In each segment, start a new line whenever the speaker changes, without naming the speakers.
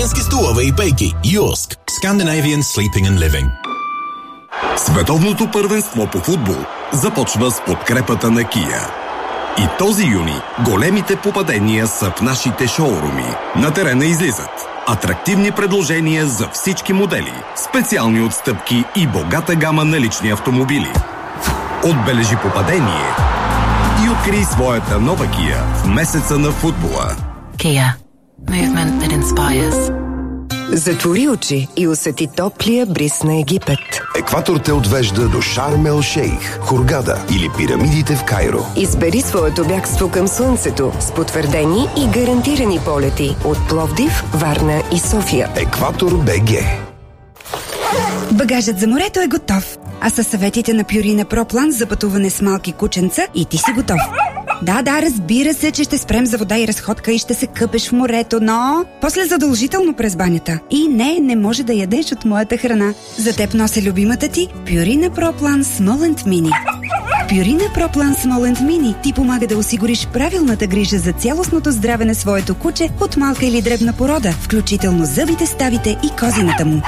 Френски столове и пейки. Юрск. Scandinavian Sleeping and Living.
Световното първенство по футбол започва с подкрепата на Kia. И този юни големите попадения са в нашите шоуруми. На терена излизат атрактивни предложения за всички модели, специални отстъпки и богата гама на лични автомобили. Отбележи попадение и открий своята нова Kia в месеца на футбола.
Kia. Movement that inspires.
Затвори очи и усети топлия бриз на Египет.
Екватор те отвежда до Шарм ел Шейх, Хургада или пирамидите в Кайро.
Избери своето бягство към слънцето с потвърдени и гарантирани полети от Пловдив, Варна и София.
Екватор БГ.
Багажът за морето е готов. А със съветите на Пюрина Про План за пътуване с малки кученца и ти си готов. Да, разбира се, че ще спрем за вода и разходка и ще се къпеш в морето, но после задължително през банята. И не може да ядеш от моята храна. За теб нося любимата ти Пюрина Про План Смолент Мини. Пюрина Про План Смолент Мини ти помага да осигуриш правилната грижа за цялостното здраве на своето куче от малка или дребна порода, включително зъбите, ставите и козината му.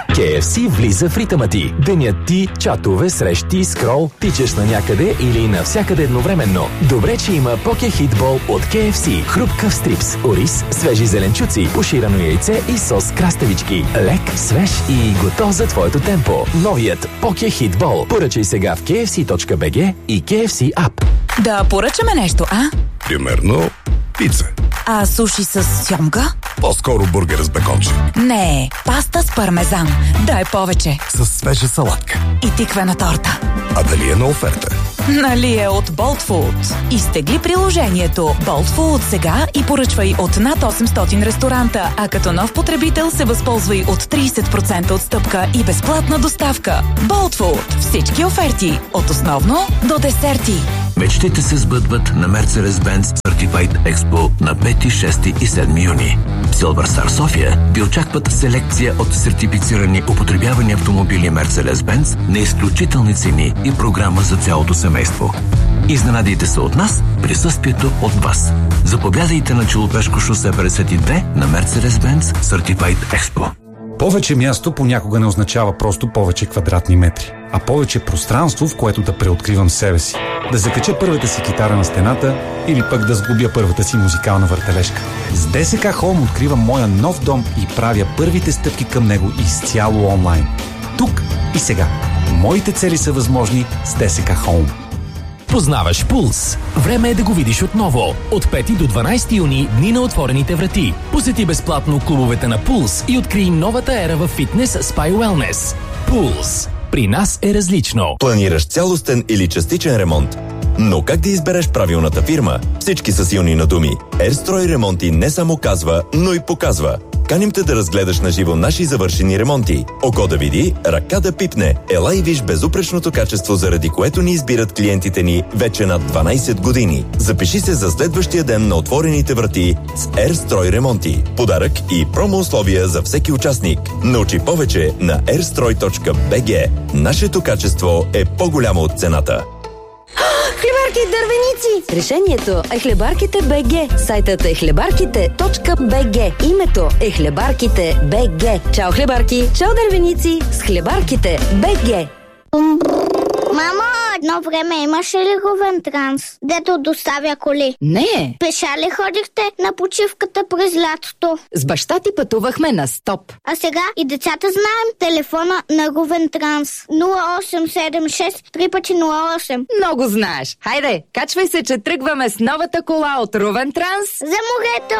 KFC влиза в ритъма ти. Денят ти, чатове, срещи, скрол, тичаш на някъде или навсякъде едновременно. Добре, че има Poke Hit Ball от KFC. Хрупкав стрипс, ориз, свежи зеленчуци, пуширано яйце и сос краставички. Лек, свеж и готов за твоето темпо. Новият Poke Hit Ball. Поръчай сега в kfc.bg и KFC App.
Да поръчаме нещо, а?
Примерно пица.
А суши с сьомга?
По-скоро бургер с беконче.
Не, паста с пармезан. Дай повече.
С свежа салатка.
И тиквена торта.
А дали е на оферта?
Нали е от Bolt Food. Изтегли приложението Bolt Food сега и поръчвай от над 800 ресторанта, а като нов потребител се възползвай от 30% отстъпка и безплатна доставка. Bolt Food. Всички оферти. От основно до десерти.
Мечтите се сбъдват на Mercedes-Benz Certified Expo на 5, 6 и 7 юни. В Silver Star София ви очакват селекция от сертифицирани употребявани автомобили Mercedes-Benz на изключителни цени и програма за цялото семейство. Изненадайте се от нас, присъствието от вас. Заповядайте на Челопешко шосе 52 на Mercedes-Benz Certified Expo.
Повече място понякога не означава просто повече квадратни метри, а повече пространство, в което да преоткривам себе си. Да закача първата си китара на стената или пък да сглобя първата си музикална въртележка. С ДСК Home откривам моя нов дом и правя първите стъпки към него изцяло онлайн. Тук и сега. Моите цели са възможни с ДСК Home.
Познаваш Пулс. Време е да го видиш отново. От 5 до 12 юни дни на отворените врати. Посети безплатно клубовете на Пулс и открий новата ера в фитнес, спа и уелнес. Пулс. При нас е различно.
Планираш цялостен или частичен ремонт? Но как да избереш правилната фирма? Всички са силни на думи. Ерстрой Ремонти не само казва, но и показва. Каним те да разгледаш на живо наши завършени ремонти. Око да види, ръка да пипне. Ела и виж безупречното качество, заради което ни избират клиентите ни вече над 12 години. Запиши се за следващия ден на отворените врати с Ерстрой Ремонти. Подарък и промо условия за всеки участник. Научи повече на airstroi.bg. Нашето качество е по-голямо от цената.
Хлебарки и дървеници! Решението е Хлебарките БГ. Сайтът е хлебарките.bg. Името е Хлебарките БГ. Чао хлебарки! Чао дървеници! С Хлебарките БГ.
Мамо, едно време имаше ли Говентранс, дето доставя коли?
Не.
Пеша ли ходихте на почивката през лятото?
С баща ти пътувахме на стоп.
А сега и децата знаем телефона на Говентранс. 0876 3×08.
Много знаеш. Хайде, качвай се, че тръгваме с новата кола от Ровентранс.
За морето!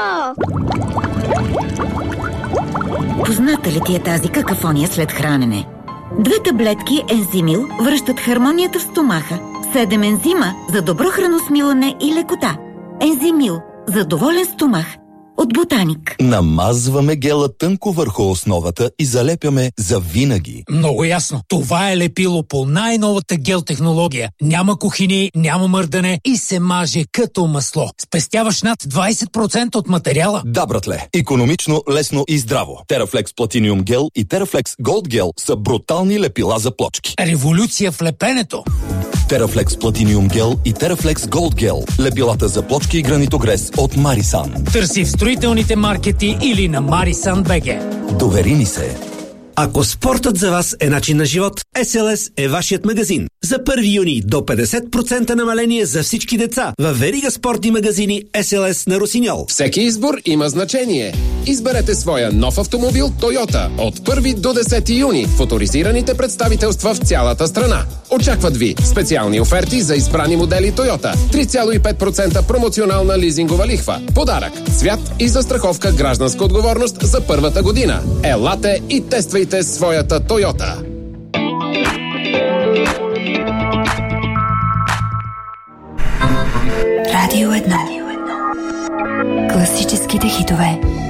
Позната ли ти е тази какафония след хранене? 2 таблетки Ензимил връщат хармонията в стомаха. 7 ензима за добро храносмилане и лекота. Ензимил за доволен стомах. От Ботаник.
Намазваме гела тънко върху основата и залепяме за винаги.
Много ясно. Това е лепило по най-новата гел технология. Няма кухини, няма мърдане и се маже като масло. Спестяваш над 20% от материала.
Да, братле. Икономично, лесно и здраво. Терафлекс Platinum гел и Терафлекс Gold гел са брутални лепила за плочки.
Революция в лепенето.
Терафлекс Platinum Gel и Терафлекс Gold Gel. Лепилата за плочки и гранитогрес от Марисан.
Търси в строителните маркети или на Marisan.bg.
Довери ни се.
Ако спортът за вас е начин на живот, SLS е вашият магазин. За 1 юни до 50% намаление за всички деца във верига спортни магазини SLS на Росиньол.
Всеки избор има значение. Изберете своя нов автомобил Toyota от 1 до 10 юни в оторизираните представителства в цялата страна. Очакват ви специални оферти за избрани модели Toyota. 3,5% промоционална лизингова лихва. Подарък, цвят и застраховка гражданска отговорност за първата година. Елате и тествайте своята Toyota.
Радио 1. Класическите хитове.